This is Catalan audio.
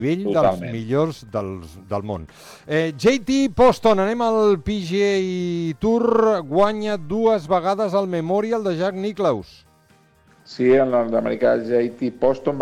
nivell dels Totalment. millors del món. JT Poston, anem al PGA Tour, guanya 2 vegades el Memorial de Jack Nicklaus. Sí, el nord-americà JT Poston